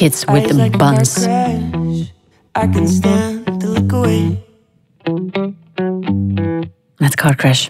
Kids with the Buns. I can stand to look away. Met Car Crash.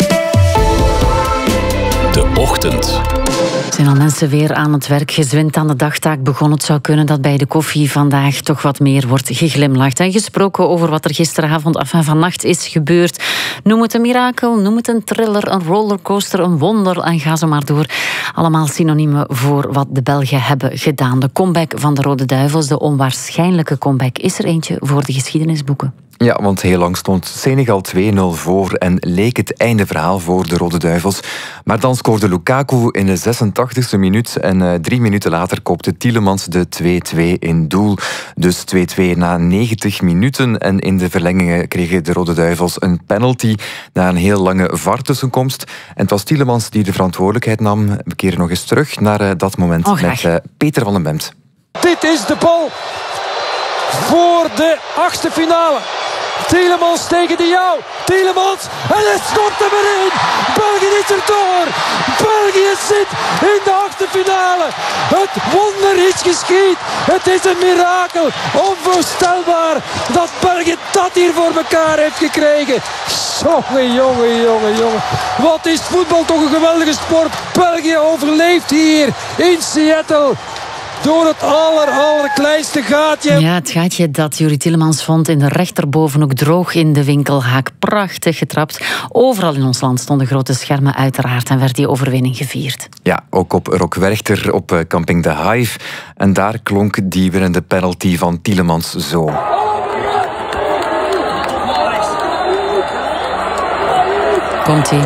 De ochtend. Zijn al mensen weer aan het werk, gezwind aan de dagtaak begonnen? Het zou kunnen dat bij de koffie vandaag toch wat meer wordt geglimlacht en gesproken over wat er gisteravond en vannacht is gebeurd. Noem het een mirakel, noem het een thriller, een rollercoaster, een wonder en ga zo maar door. Allemaal synoniemen voor wat de Belgen hebben gedaan. De comeback van de Rode Duivels, de onwaarschijnlijke comeback, is er eentje voor de geschiedenisboeken. Ja, want heel lang stond Senegal 2-0 voor en leek het einde verhaal voor de Rode Duivels. Maar dan scoorde Lukaku in de 86e minuut en 3 minuten later kopte Tielemans de 2-2 in doel. Dus 2-2 na 90 minuten en in de verlengingen kregen de Rode Duivels een penalty na een heel lange VAR-tussenkomst. En het was Tielemans die de verantwoordelijkheid nam. We keren nog eens terug naar dat moment met Peter van den Bemt. Dit is de bal voor de 8e finale. Tielemans tegen de jou. Tielemans. En het stopt hem erin. België is er door. België zit in de 8e finale. Het wonder is geschied. Het is een mirakel. Onvoorstelbaar dat België dat hier voor elkaar heeft gekregen. Jongen. Wat is voetbal toch een geweldige sport. België overleeft hier in Seattle. Door het allerkleinste gaatje. Ja, het gaatje dat Juri Tielemans vond in de rechterbovenhoek droog in de winkelhaak. Prachtig getrapt. Overal in ons land stonden grote schermen uiteraard en werd die overwinning gevierd. Ja, ook op Rock Werchter op camping De Hive. En daar klonk die winnende penalty van Tielemans zo. Komt-ie.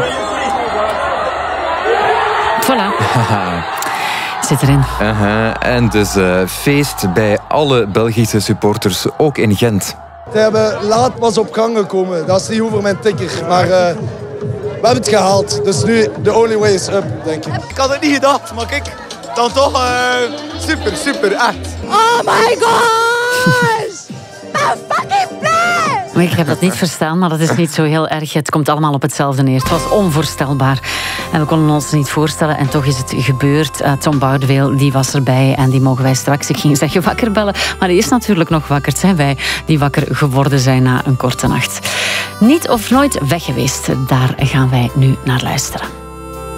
Voilà. Zit erin. En dus feest bij alle Belgische supporters, ook in Gent. Ze hebben laat pas op gang gekomen. Dat is niet over mijn tikker. Maar we hebben het gehaald. Dus nu, the only way is up, denk ik. Ik had het niet gedacht, maar kijk, dan toch super, echt. Oh my gosh! I'm fucking blij! Ik heb dat niet verstaan, maar dat is niet zo heel erg. Het komt allemaal op hetzelfde neer. Het was onvoorstelbaar. En we konden ons niet voorstellen. En toch is het gebeurd. Tom Boudeweel, die was erbij. En die mogen wij straks, ik ging zeggen wakker bellen. Maar die is natuurlijk nog wakker. Het zijn wij die wakker geworden zijn na een korte nacht. Niet of nooit weg geweest. Daar gaan wij nu naar luisteren.